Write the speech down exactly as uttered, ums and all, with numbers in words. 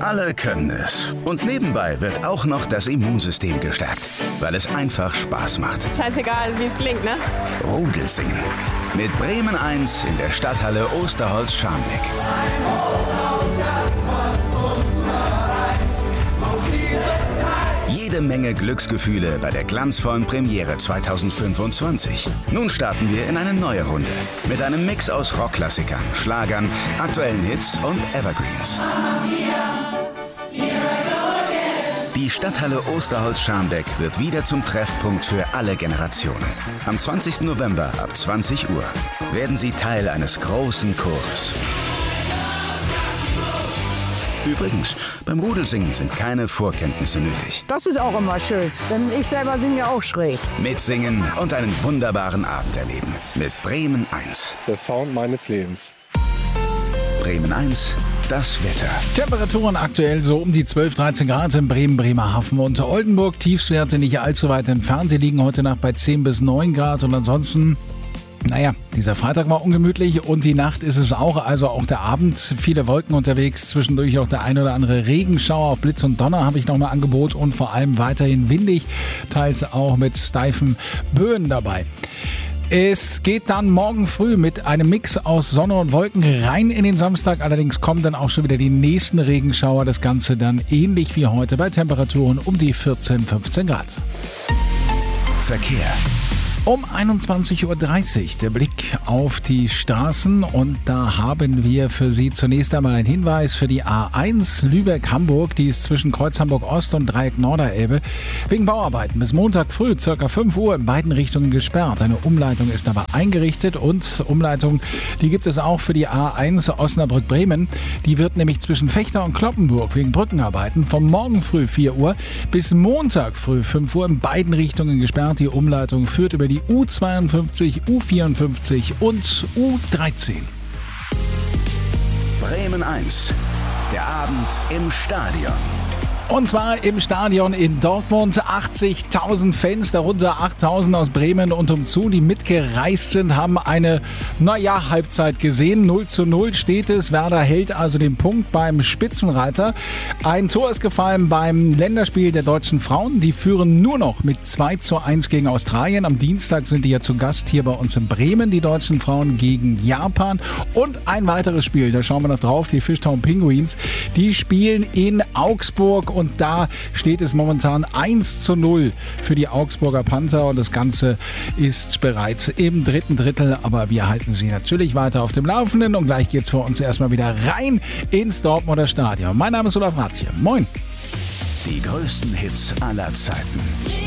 Alle können es. Und nebenbei wird auch noch das Immunsystem gestärkt, weil es einfach Spaß macht. Scheißegal, wie es klingt, ne? Rudelsingen. Mit Bremen eins in der Stadthalle Osterholz-Scharmbeck. Jede Menge Glücksgefühle bei der glanzvollen Premiere zweitausendfünfundzwanzig. Nun starten wir in eine neue Runde mit einem Mix aus Rockklassikern, Schlagern, aktuellen Hits und Evergreens. Die Stadthalle Osterholz-Scharmbeck wird wieder zum Treffpunkt für alle Generationen. Am zwanzigsten November ab zwanzig Uhr werden Sie Teil eines großen Chores. Übrigens, beim Rudelsingen sind keine Vorkenntnisse nötig. Das ist auch immer schön, denn ich selber singe ja auch schräg. Mitsingen und einen wunderbaren Abend erleben mit Bremen eins. Der Sound meines Lebens. Bremen eins, das Wetter. Temperaturen aktuell so um die zwölf, dreizehn Grad in Bremen, Bremerhaven und Oldenburg. Tiefstwerte nicht allzu weit entfernt. Sie liegen heute Nacht bei zehn bis neun Grad und ansonsten... Naja, dieser Freitag war ungemütlich und die Nacht ist es auch, also auch der Abend. Viele Wolken unterwegs, zwischendurch auch der ein oder andere Regenschauer, auch Blitz und Donner habe ich noch mal Angebot und vor allem weiterhin windig, teils auch mit steifen Böen dabei. Es geht dann morgen früh mit einem Mix aus Sonne und Wolken rein in den Samstag. Allerdings kommen dann auch schon wieder die nächsten Regenschauer. Das Ganze dann ähnlich wie heute bei Temperaturen um die vierzehn, fünfzehn Grad. Verkehr. Um einundzwanzig Uhr dreißig der Blick auf die Straßen und da haben wir für Sie zunächst einmal einen Hinweis für die A eins Lübeck-Hamburg, die ist zwischen Kreuz Hamburg-Ost und Dreieck Norderelbe wegen Bauarbeiten bis Montag früh ca. fünf Uhr in beiden Richtungen gesperrt. Eine Umleitung ist aber eingerichtet und Umleitung, die gibt es auch für die A eins Osnabrück-Bremen. Die wird nämlich zwischen Vechta und Cloppenburg wegen Brückenarbeiten vom morgen früh vier Uhr bis Montag früh fünf Uhr in beiden Richtungen gesperrt. Die Umleitung führt über die U zweiundfünfzig, U vierundfünfzig und U dreizehn. Bremen eins. Der Abend im Stadion. Und zwar im Stadion in Dortmund. achtzigtausend Fans, darunter achttausend aus Bremen und umzu, die mitgereist sind, haben eine, naja, Halbzeit gesehen. null zu null steht es. Werder hält also den Punkt beim Spitzenreiter. Ein Tor ist gefallen beim Länderspiel der deutschen Frauen. Die führen nur noch mit zwei zu eins gegen Australien. Am Dienstag sind die ja zu Gast hier bei uns in Bremen, die deutschen Frauen gegen Japan. Und ein weiteres Spiel, da schauen wir noch drauf, die Fishtown Penguins. Die spielen in Augsburg. Und da steht es momentan eins zu null für die Augsburger Panther. Und das Ganze ist bereits im dritten Drittel. Aber wir halten Sie natürlich weiter auf dem Laufenden. Und gleich geht's für uns erstmal wieder rein ins Dortmunder Stadion. Mein Name ist Olaf Ratzje. Moin. Die größten Hits aller Zeiten.